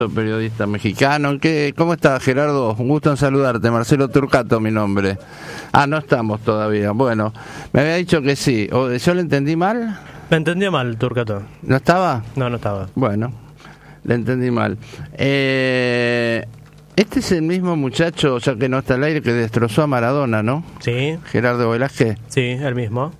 Periodista mexicano. ¿Cómo estás, Gerardo? Un gusto en saludarte. Marcelo Turcato, mi nombre. No estamos todavía. Bueno, me había dicho que sí. ¿Yo le entendí mal? Me entendió mal, Turcato. ¿No estaba? No estaba. Bueno, le entendí mal. Este es el mismo muchacho, ya que no está al aire, que destrozó a Maradona, ¿no? Sí. Gerardo Velázquez. Sí, el mismo.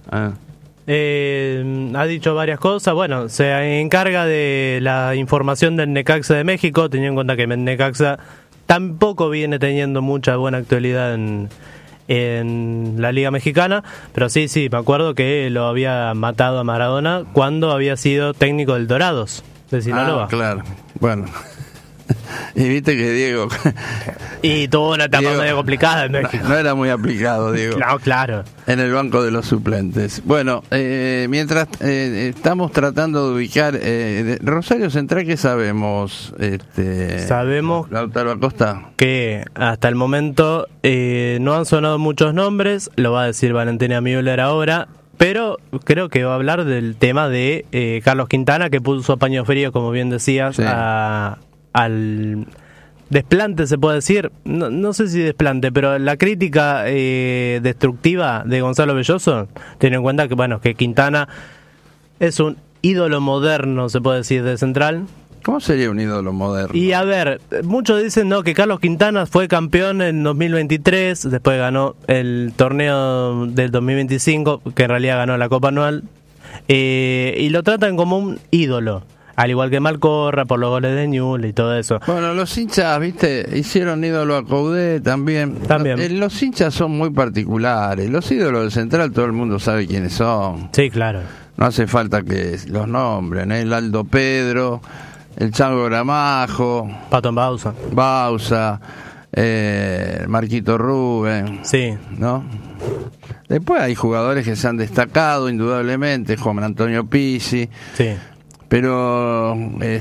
Ha dicho varias cosas. Bueno, se encarga de la información del Necaxa de México, teniendo en cuenta que el Necaxa tampoco viene teniendo mucha buena actualidad en la Liga Mexicana, pero sí, me acuerdo que lo había matado a Maradona cuando había sido técnico del Dorados de Sinaloa. Claro, bueno. Y viste que Diego... Y tuvo una etapa medio complicada en México. No era muy aplicado, Diego. No, claro. En el banco de los suplentes. Bueno, mientras estamos tratando de ubicar... Rosario Central, ¿qué sabemos? Sabemos Lautaro Acosta, que hasta el momento no han sonado muchos nombres. Lo va a decir Valentina Müller ahora. Pero creo que va a hablar del tema de Carlos Quintana, que puso a paño frío, como bien decías, sí, al desplante, se puede decir, no sé si desplante, pero la crítica destructiva de Gonzalo Belloso, teniendo en cuenta que, bueno, que Quintana es un ídolo moderno, se puede decir, de Central. ¿Cómo sería un ídolo moderno? Y a ver, muchos dicen que Carlos Quintana fue campeón en 2023, después ganó el torneo del 2025, que en realidad ganó la Copa Anual, y lo tratan como un ídolo. Al igual que Malcorra por los goles de Newell y todo eso. Bueno, los hinchas, viste, hicieron ídolo a Coudet también. Los hinchas son muy particulares. Los ídolos del Central todo el mundo sabe quiénes son. Sí, claro. No hace falta que los nombren, ¿eh? El Aldo Pedro, el Chango Gramajo, Patton Bausa, Marquito Rubén. Sí. ¿No? Después hay jugadores que se han destacado, indudablemente, Juan Antonio Pizzi. Sí. Pero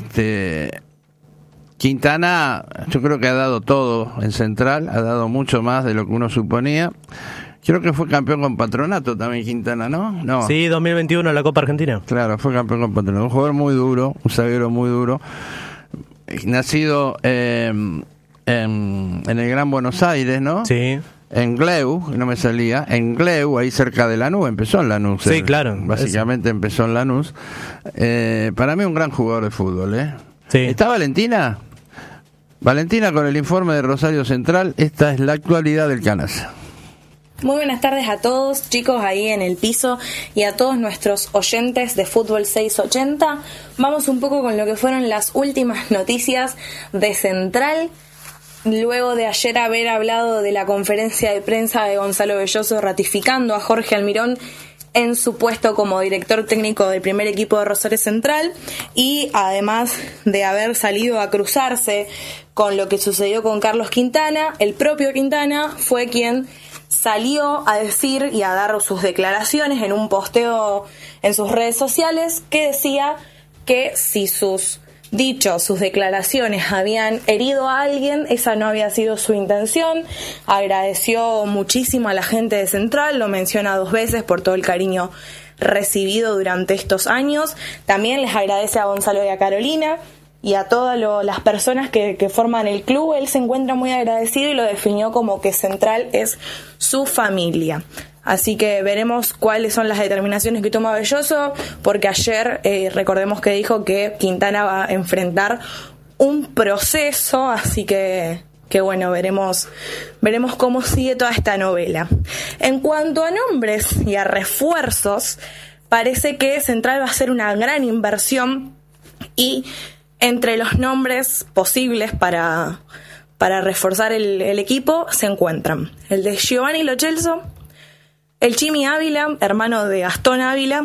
Quintana, yo creo que ha dado todo en Central, ha dado mucho más de lo que uno suponía. Creo que fue campeón con Patronato también Quintana, ¿no? Sí, 2021 en la Copa Argentina. Claro, fue campeón con Patronato. Un jugador muy duro, un zaguero muy duro. Nacido en el Gran Buenos Aires, ¿no? Sí. En Gleu, no me salía, en Gleu, ahí cerca de Lanús, empezó en Lanús. Sí, claro. Básicamente empezó en Lanús. Para mí un gran jugador de fútbol, ¿eh? Sí. ¿Está Valentina? Valentina con el informe de Rosario Central. Esta es la actualidad del Canalla. Muy buenas tardes a todos, chicos ahí en el piso y a todos nuestros oyentes de Fútbol 680. Vamos un poco con lo que fueron las últimas noticias de Central. Luego de ayer haber hablado de la conferencia de prensa de Gonzalo Belloso ratificando a Jorge Almirón en su puesto como director técnico del primer equipo de Rosario Central, y además de haber salido a cruzarse con lo que sucedió con Carlos Quintana, el propio Quintana fue quien salió a decir y a dar sus declaraciones en un posteo en sus redes sociales que decía que si sus declaraciones habían herido a alguien, esa no había sido su intención. Agradeció muchísimo a la gente de Central, lo menciona 2 veces por todo el cariño recibido durante estos años. También les agradece a Gonzalo y a Carolina y a todas las personas que forman el club. Él se encuentra muy agradecido y lo definió como que Central es su familia. Así que veremos cuáles son las determinaciones que toma Belloso, porque ayer recordemos que dijo que Quintana va a enfrentar un proceso, así que bueno, veremos cómo sigue toda esta novela. En cuanto a nombres y a refuerzos, parece que Central va a hacer una gran inversión, y entre los nombres posibles para reforzar el equipo se encuentran el de Giovanni Lo Celso, el Chimi Ávila, hermano de Gastón Ávila.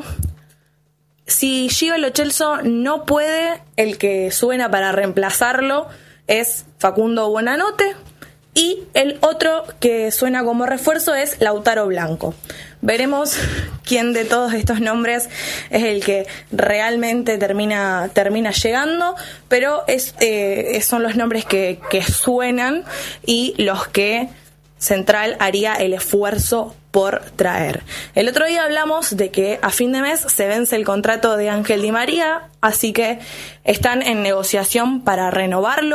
Si Gio Lo Celso no puede, el que suena para reemplazarlo es Facundo Buonanotte, y el otro que suena como refuerzo es Lautaro Blanco. Veremos quién de todos estos nombres es el que realmente termina llegando, pero son los nombres que suenan y los que Central haría el esfuerzo por traer. El otro día hablamos de que a fin de mes se vence el contrato de Ángel Di María, así que están en negociación para renovarlo.